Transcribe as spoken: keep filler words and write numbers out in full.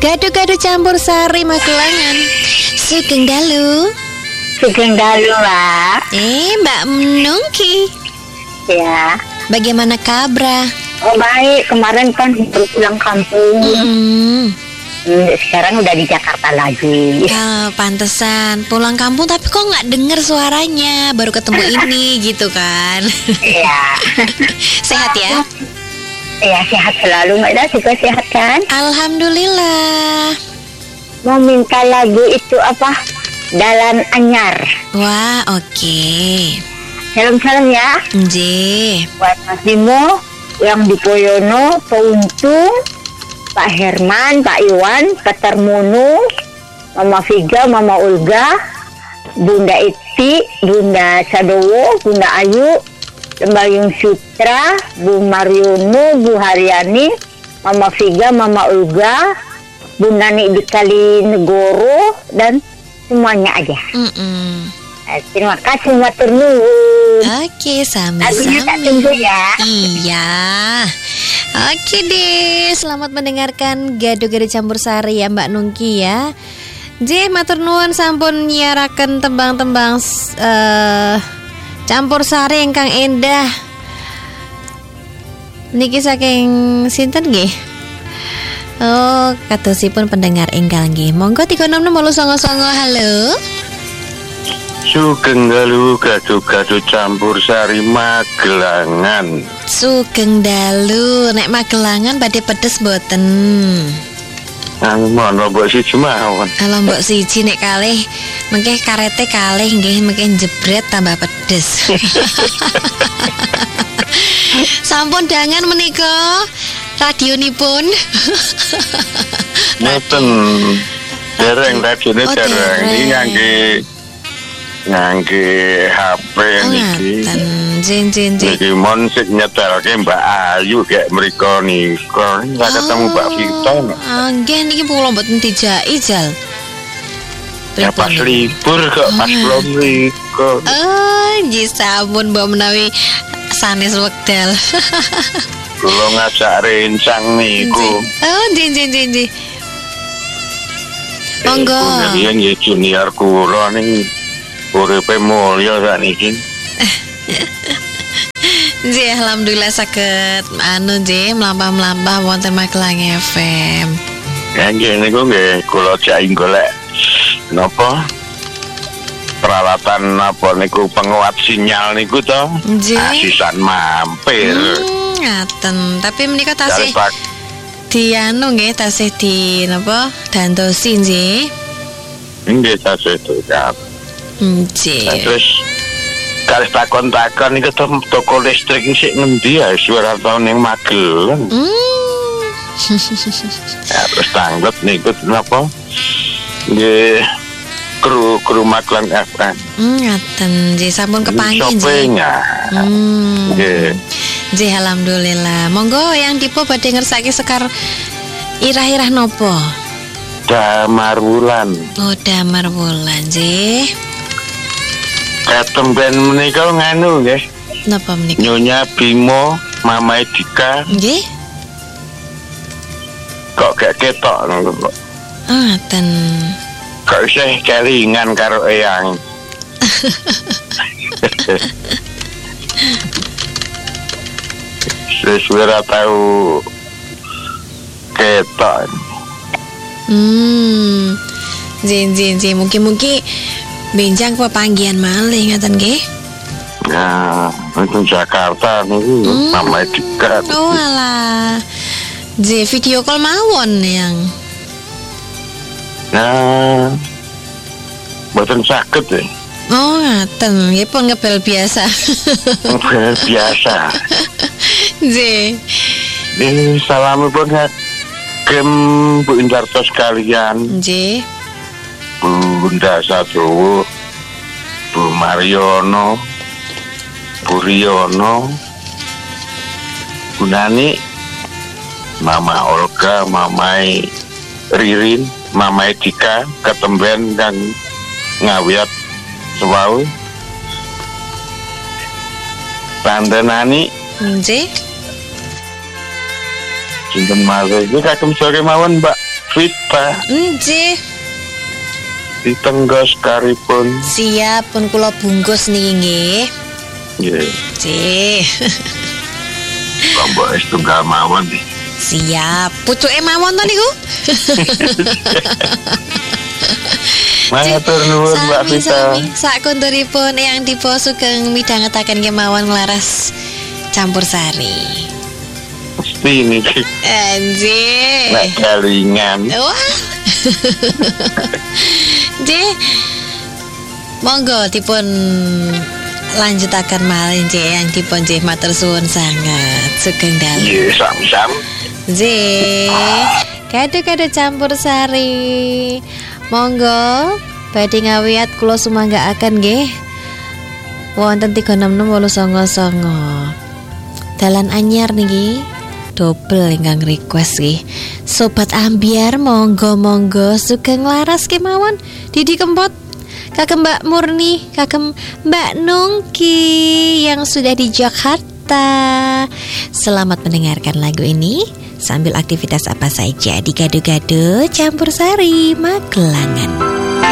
Gado-gado campur sari Magelangan. Sugeng dalu. Sugeng dalu, Mbak. Eh, Mbak Nungki. Ya. Bagaimana kabar? Oh, baik. Kemarin kan baru pulang kampung. Mm-hmm. Hmm, sekarang udah di Jakarta lagi. Oh, pantesan pulang kampung tapi kok nggak denger suaranya. Baru ketemu ini gitu kan? Iya. Sehat ya? Iya, sehat selalu. Mbak Ida juga sehat kan? Alhamdulillah. Mau minta lagu itu apa? Dalan Anyar. Wah, oke. Okay. Salam-salam ya. Nggih. Buat Mas Bimo, yang di Poyono, Peuntung, Pak Herman, Pak Iwan, Peter Munu, Mama Viga, Mama Olga, Bunda Iti, Bunda Sadowo, Bunda Ayu, Lembayung Sutra, Bu Mariono, Bu Haryani, Mama Viga, Mama Olga, Bu Nani di Kalinegoro, dan semuanya aja. Mm-mm. Eh, terima kasih matur nuwun. Oke, sama-sama. Lagunya tak tunggu ya. Iya. Oke deh, selamat mendengarkan Gado-gado campur sari ya Mbak Nungki ya. J matur nuwun sampun nyiaraken tembang-tembang uh, campur sari ingkang endah. Niki saking sinten nggih? Oh, katosipun pendengar enggal nggih. Monggo tiga enam enam nol songo songo. Halo. Sugeng dalu gado-gado campur sari Magelangan. Sugeng dalu, nek Magelangan badhe pedes mboten? Anu mono mbok siji mawon. Kalau mbok siji nek kalih mengke karete kalih nggih mengke jebret tambah pedes. Sampun dangan menika radionipun. Mboten dereng radione Oh, dereng dereng. iki ngangge ngangge H P niki. Ngaten, jin jin jin. Niki mon sik nyetelke Mbak Ayu gek mriko nika. Ora ketemu Mbak Vita. Ah, nggih niki kula mboten dijaki jal. Ya pas libur kok pas belum mriko. Oh, nggih sampun mbok menawi sanes wekdal. Kula ngajak rencang niku. Oh, jin jin jin jin. Monggo. Iya nggih junior kula ning uripe mulya sakniki. Nggih, alhamdulillah saged anu nggih mlampah-mlampah wonten Magelang F M. Ya nggih niku nggih kula jai golek napa peralatan apa niku penguat sinyal niku to. Nggih. Asisan mampir. Hmm, ngaten. Tapi menika tasih Dari di anu nggih tasih di napa dandosi nggih. nggih tasih itu ya. Nggih. Terus kalih takon-takon niku to toko listrik sik ngendi ya suara tahun ning Magelang. Hmm. Ya, terus tanglet niku napa? Nggih kru kru Magelang F M. Hmm, ngaten nggih sampun kepanggih nggih. Shopee-nya. Hmm. Nggih. Nggih, alhamdulillah. Monggo yang dipo badhe ngersake sekar irah-irah nopo? Damar Wulan. Oh, damar wulan nggih. Katem ben menika nganu nggih. Napa menika? Nyonya Bimo, Mama Edika Nggih. kok gak ketok ngono kok. Oh, ngaten. Kok isih kelingan karo eyang. Sesuara tahu ketok. Hmm. Zin zin zin mungkin-mungkin benjang pepanggihan malih ngaten nggih. Ya, itu Jakarta niku Hmm. Mama Edika. Oh alah. J video call mawon yang. Nah, boten saged ya. Oh ngaten, nggih pun ngebel biasa. Biasa. J. Ini salamipun ngagem Bu Indarto sekalian, J. Bunda Sadowo, Bu Mariono, Bu Riono, Bu Nani, Mama Olga, Mamai Ririn, Mama Edika, ketemben dan ngawiat sewau. Tante Nani, J. sinten malih iki kagem sore mawon, Mbak. Vita Nggih. ditenggos karipun. Siap pun kula bungkus niki nggih. Nggih. Nggih. Lombok es tunggal mawon nih. Siap. Pucuke mawon to niku. Matur nuwun Mbak Vita. Sami-sami sakunturipun Eyang Dipo sugeng midhangetaken kemawon nglaras campur sari. Mesti niki. Anjir. Nek kelingan. Wah. Nggih. Monggo dipun lanjutaken malih nggih Eyang Dipo nggih matur suwun sangat sugeng dalu. Nggih, sam-sam. Nggih. Kado-kado campur sari. Monggo badhe ngawiat kula sumanggaaken nggih. Wonten tiga enam enam wolu songo songo. Dalan anyar niki double ingkang request nggih. Sobat ambiar monggo-monggo sugeng laras kemawon Didi Kempot, kagem Mbak Murni, kagem Mbak Nungki yang sudah di Jakarta. Selamat mendengarkan lagu ini sambil aktivitas apa saja di Gado-Gado Campur Sari Magelangan.